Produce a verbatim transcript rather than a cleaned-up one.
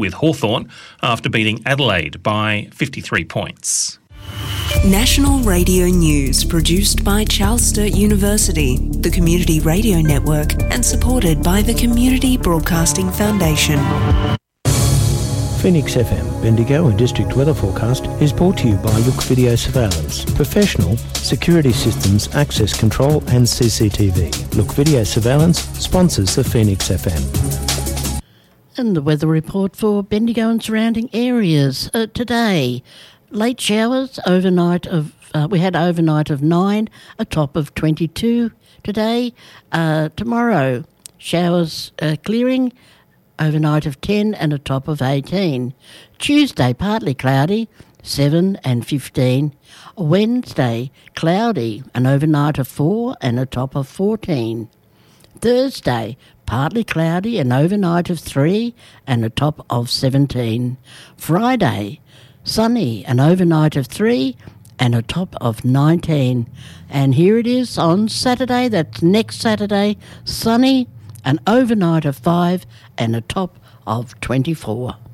with Hawthorn after beating Adelaide by fifty-three points. National Radio News, produced by Charles Sturt University, the Community Radio Network, and supported by the Community Broadcasting Foundation. Phoenix F M, Bendigo and District Weather Forecast is brought to you by Look Video Surveillance. Professional security systems, access control and C C T V. Look Video Surveillance sponsors the Phoenix F M. And the weather report for Bendigo and surrounding areas uh, today. Late showers overnight of, uh, we had overnight of nine, a top of twenty-two today. Uh, tomorrow, showers uh, clearing, overnight of ten and a top of eighteen. Tuesday, partly cloudy, seven and fifteen. Wednesday, cloudy, an overnight of four and a top of fourteen. Thursday, partly cloudy, an overnight of three and a top of seventeen. Friday, sunny, an overnight of three and a top of nineteen. And here it is on Saturday, that's next Saturday, sunny, an overnight of five and a top of twenty-four.